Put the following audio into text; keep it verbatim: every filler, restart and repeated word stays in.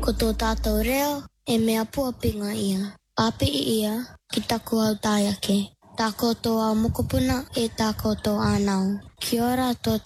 Ko tō tātou reo e mea puapinga ia. Papi ia ki taku au tāiake. Tā koutou au mokopuna e tā koutou ānau. Kia ora tō